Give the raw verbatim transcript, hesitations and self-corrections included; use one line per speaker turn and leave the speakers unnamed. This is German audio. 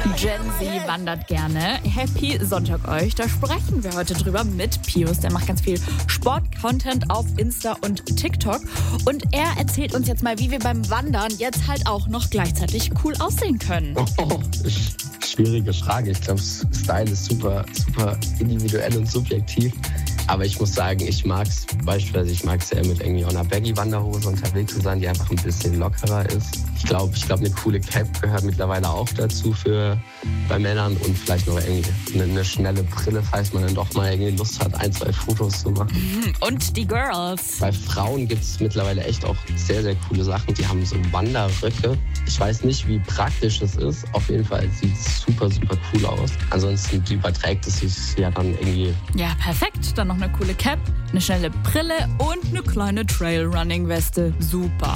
Gen Z wandert gerne. Happy Sonntag euch. Da sprechen wir heute drüber mit Pius. Der macht ganz viel Sport-Content auf Insta und TikTok. Und er erzählt uns jetzt mal, wie wir beim Wandern jetzt halt auch noch gleichzeitig cool aussehen können.
Oh, schwierige Frage. Ich glaube, Style ist super, super individuell und subjektiv. Aber ich muss sagen, ich mag es beispielsweise, ich mag es sehr mit irgendwie einer Baggy-Wanderhose unterwegs zu sein, die einfach ein bisschen lockerer ist. Ich glaube, ich glaube, eine coole Cap gehört mittlerweile auch dazu für bei Männern und vielleicht noch irgendwie eine, eine schnelle Brille, falls man dann doch mal irgendwie Lust hat, ein, zwei Fotos zu machen.
Und die Girls.
Bei Frauen gibt es mittlerweile echt auch sehr, sehr coole Sachen. Die haben so Wanderröcke. Ich weiß nicht, wie praktisch es ist. Auf jeden Fall sieht es super, super cool aus. Ansonsten überträgt es sich ja dann irgendwie.
Ja, perfekt. Dann noch eine coole Cap, eine schnelle Brille und eine kleine Trailrunning-Weste. Super.